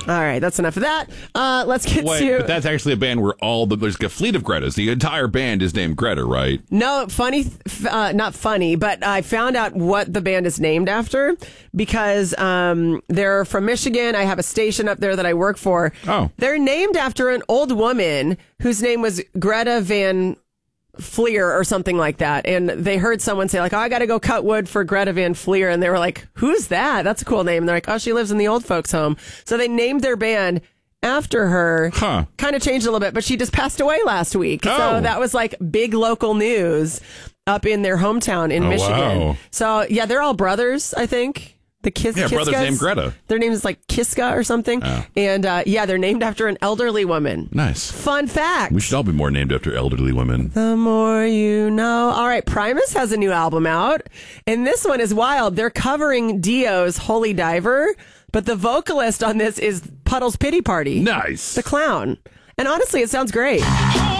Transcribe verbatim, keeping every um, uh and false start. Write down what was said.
All right, that's enough of that. Uh, let's get Wait, to... but that's actually a band where all the... There's a fleet of Gretas. The entire band is named Greta, right? No, funny, uh, not funny, but I found out what the band is named after because um, they're from Michigan. I have a station up there that I work for. Oh. They're named after an old woman whose name was Greta Van Fleer or something like that. And they heard someone say like, oh, I got to go cut wood for Greta Van Fleer. And they were like, who's that? That's a cool name. And they're like, oh, she lives in the old folks home. So they named their band after her. Huh. Kind of changed a little bit, but she just passed away last week. Oh. So that was like big local news up in their hometown in Oh, Michigan. wow. So yeah, they're all brothers, I think. The Kis- Yeah, Kiskas. brother's named Greta. Their name is like Kiska or something. Oh. And uh, yeah, they're named after an elderly woman. Nice. Fun fact. We should all be more named after elderly women. The more you know. All right, Primus has a new album out, and this one is wild. They're covering Dio's Holy Diver, but the vocalist on this is Puddle's Pity Party. Nice. The clown. And honestly, it sounds great.